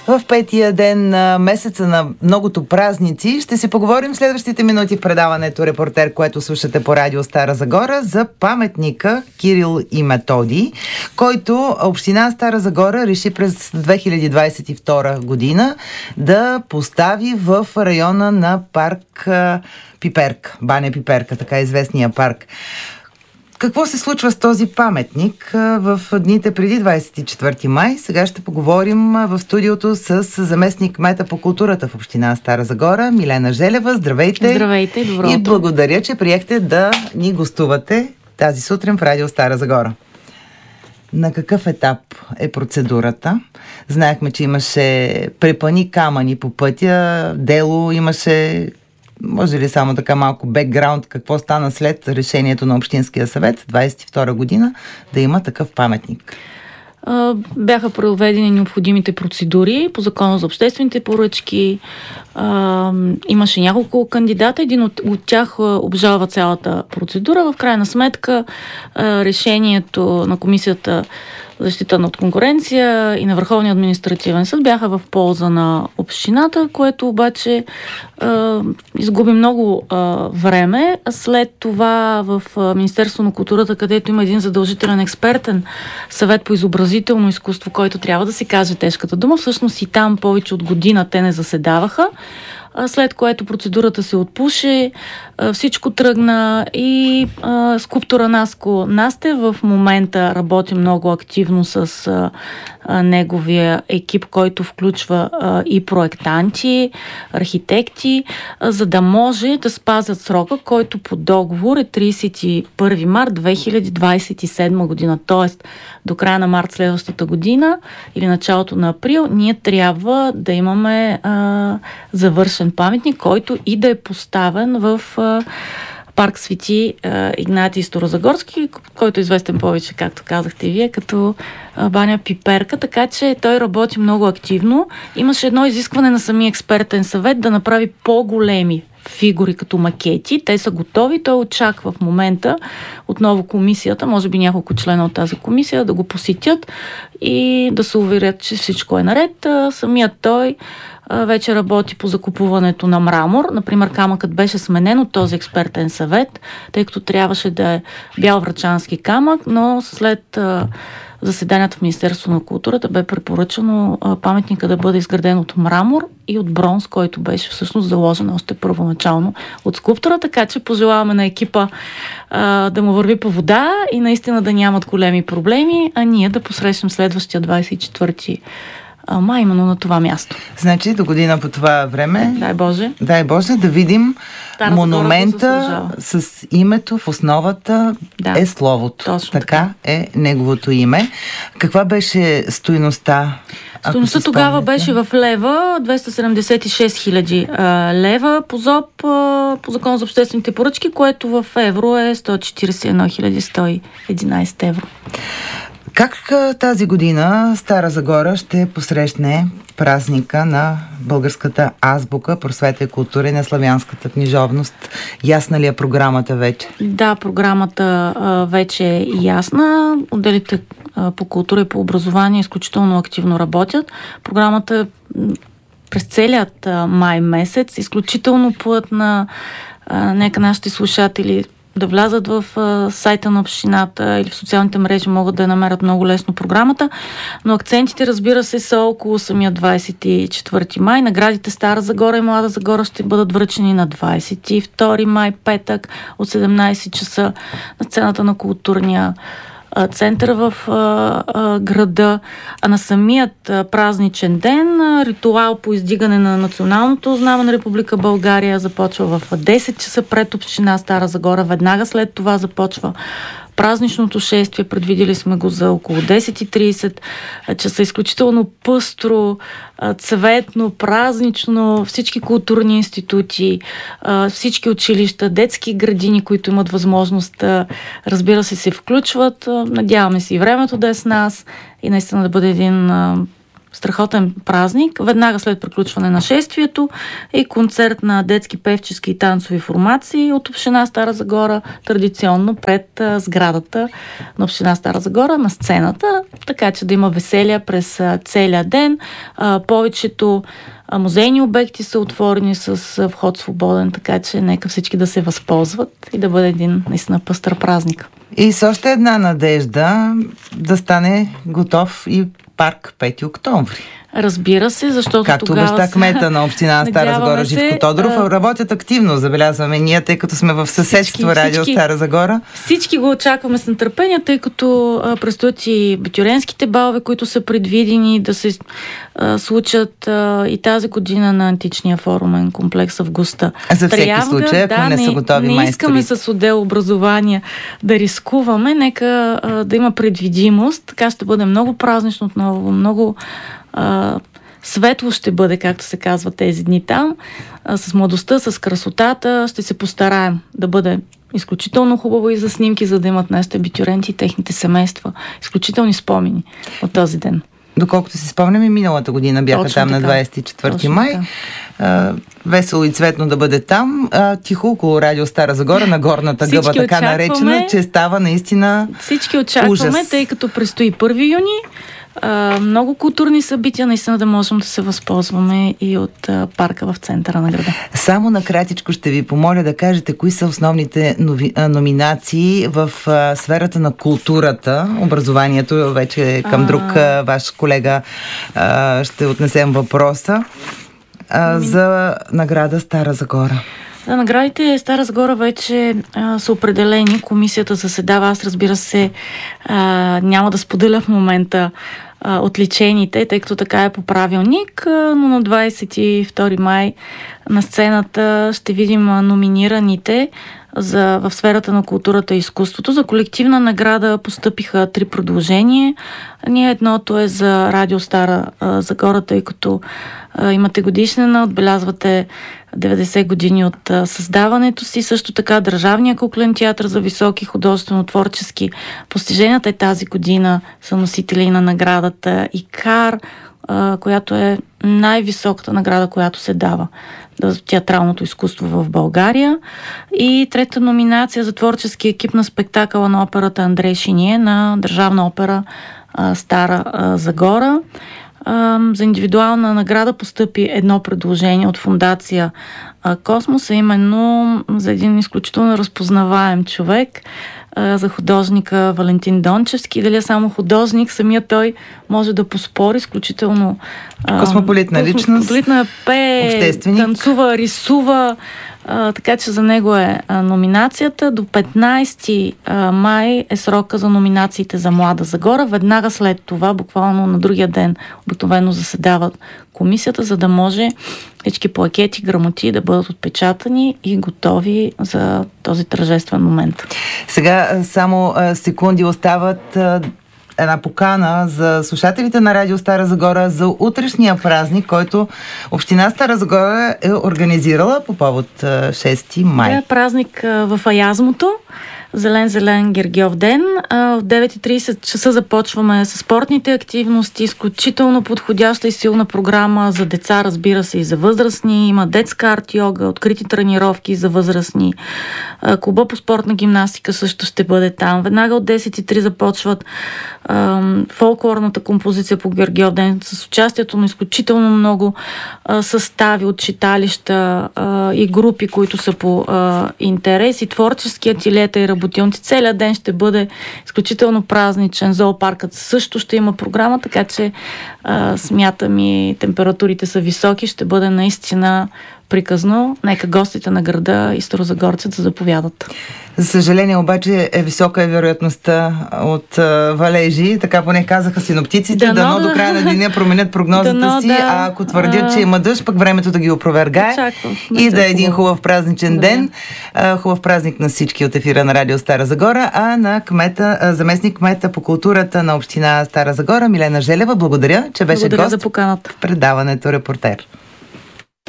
В петия ден на месеца на многото празници ще си поговорим в следващите минути в предаването Репортер, което слушате по радио Стара Загора, за паметника Кирил и Методий, който община Стара Загора реши през 2022 година да постави в района на парк Пиперка, Баня Пиперка, така известния парк. Какво се случва с този паметник в дните преди 24 май? Сега ще поговорим в студиото с заместник кмета по културата в община Стара Загора, Милена Желева. Здравейте! Здравейте, добро утро! И благодаря, че приехте да ни гостувате тази сутрин в радио Стара Загора. На какъв етап е процедурата? Знаехме, че имаше препъни камъни по пътя, дело имаше. Може ли само така малко бекграунд, какво стана след решението на Общинския съвет 22 година да има такъв паметник? Бяха проведени необходимите процедури по Закона за обществените поръчки. Имаше няколко кандидата. Един от тях обжалва цялата процедура. В крайна сметка решението на Комисията защита от конкуренция и на Върховния административен съд бяха в полза на общината, което обаче изгуби много време. След това в Министерство на културата, където има един задължителен експертен съвет по изобразително изкуство, който трябва да се каже тежката дума, всъщност и там повече от година те не заседаваха, след което процедурата се отпуши, всичко тръгна и скулптора Наско Насте в момента работи много активно с неговия екип, който включва и проектанти, архитекти, за да може да спазят срока, който по договор е 31 март 2027 година. Тоест до края на март следващата година или началото на април ние трябва да имаме завършен паметник, който и да е поставен в парк Свети Игнатий Старозагорски, който е известен повече, както казахте вие, като Баня Пиперка, така че той работи много активно. Имаше едно изискване на самия експертен съвет да направи по-големи фигури като макети. Те са готови. Той очаква в момента отново комисията, може би няколко члена от тази комисия, да го посетят и да се уверят, че всичко е наред. Самият той вече работи по закупуването на мрамор. Например, камъкът беше сменен от този експертен съвет, тъй като трябваше да е бял врачански камък, но след заседанията в Министерство на културата бе препоръчано паметника да бъде изграден от мрамор и от бронз, който беше всъщност заложен още първоначално от скулптора, така че пожелаваме на екипа да му върви по вода и наистина да нямат големи проблеми, а ние да посрещнем следващия 24 май именно на това място. Значи до година по това време, дай Боже да видим монумента с името в основата е словото. Точно така е неговото име. Каква беше стойността? Стойността тогава беше в лева 276 хиляди лева по ЗОП, по Закон за обществените поръчки, което в евро е 141 111 евро. Как тази година Стара Загора ще посрещне празника на българската азбука, просвета и култура и на славянската книжовност? Ясна ли е програмата вече? Да, програмата вече е ясна. Отделите по култура и по образование изключително активно работят. Програмата през целият май месец изключително плътна. Нека нашите слушатели да влязат в сайта на общината или в социалните мрежи, могат да намерят много лесно програмата, но акцентите, разбира се, са около самия 24 май. Наградите Стара Загора и Млада Загора ще бъдат връчени на 22 май, петък, от 17 часа на сцената на културния център в града, а на самият празничен ден ритуал по издигане на националното знаме на Република България започва в 10 часа пред община Стара Загора. Веднага след това започва празничното шествие. Предвидели сме го за около 10:30 часа. Изключително пъстро, цветно, празнично. Всички културни институти, всички училища, детски градини, които имат възможност, разбира се включват. Надяваме се и времето да е с нас и наистина да бъде един страхотен празник. Веднага след приключване на шествието и концерт на детски певчески и танцови формации от община Стара Загора, традиционно пред сградата на община Стара Загора, на сцената, така че да има веселия през целия ден. Повечето музейни обекти са отворени с вход свободен, така че нека всички да се възползват и да бъде един наистина пъстър празник. И с още една надежда да стане готов и парк 5 октомври. Разбира се, защото както тогава... обеща кмета на община Стара Загора Живко Тодоров, работят активно, забелязваме ние, тъй като сме в съседство Радио Стара Загора. Всички го очакваме с нетърпение, тъй като предстоят и битюренските балове, които са предвидени да се случат и тази година на античния форумен комплекс Августа. За всеки случай, ако не са готови майстори. Не искаме с отдел образование да рискуваме, нека да има предвидимост, така ще бъде много празнично отново, много светло ще бъде, както се казва тези дни там, с младостта, с красотата. Ще се постараем да бъде изключително хубаво и за снимки, за да имат нашите абитюренти и техните семейства изключителни спомени от този ден. Доколкото си спомням, и миналата година бяха точно там така, на 24 май. Весело и цветно да бъде там. Тихо около Радио Стара Загора, на горната гъба, така наречена, че става наистина всички очакваме, ужас. Тъй като предстои 1 юни. Много културни събития, наистина да можем да се възползваме и от парка в центъра на града. Само накратичко ще ви помоля да кажете кои са основните номинации в сферата на културата, образованието, вече към друг ваш колега ще отнесем въпроса за награда Стара Загора. За наградите Стара Загора вече са определени. Комисията заседава. Аз, разбира се, няма да споделя в момента отличените, тъй като така е по правилник, но на 22 май на сцената ще видим номинираните в сферата на културата и изкуството. За колективна награда постъпиха 3 предложения. Едното е за Радио Стара Загора, тъй като имате годишнина, отбелязвате 90 години от създаването си. Също така Държавния куклен театър за високи художествено-творчески постижения. Те тази година са носители на наградата ИКАР, която е най-високата награда, която се дава за театралното изкуство в България. И 3-та номинация за творчески екип на спектакъла на операта Андрей Шиние на Държавна опера Стара Загора. За индивидуална награда постъпи едно предложение от фондация Космос, именно за един изключително разпознаваем човек, за художника Валентин Дончевски. Дали е само художник, самият той може да поспори, изключително космополитна личност, космополитна, пее, танцува, рисува, така че за него е номинацията. До 15 май е срока за номинациите за Млада Загора. Веднага след това, буквално на другия ден, обикновено заседава комисията, за да може всички плакети, грамоти да бъдат отпечатани и готови за този тържествен момент. Сега само секунди остават. Една покана за слушателите на Радио Стара Загора за утрешния празник, който община Стара Загора е организирала по повод 6 май. Да, празник в Аязмото. Зелен Гергьов ден. В 9:30 часа започваме с спортните активности. Изключително подходяща и силна програма за деца, разбира се, и за възрастни. Има детска арт-йога, открити тренировки за възрастни. Клуба по спортна гимнастика също ще бъде там. Веднага от 10:03 започват фолклорната композиция по Гергьов ден с участието на изключително много състави от читалища и групи, които са по интерес, и творчески ателиета и работилници. Целият ден ще бъде изключително празничен. Зоопаркът също ще има програма, така че смятам и температурите са високи. Ще бъде наистина приказно. Нека гостите на града и старозагорци да заповядат. За съжаление обаче е висока вероятността от валежи, така поне казаха синоптиците, дано до края на деня променят прогнозата си, а ако твърдят, че има дъжд, пък времето да ги опровергае и да е един хубав празничен ден. Хубав празник на всички от ефира на Радио Стара Загора, а на заместник кмета по културата на община Стара Загора Милена Желева. Благодаря, че беше гост за поканата в предаването Репортер.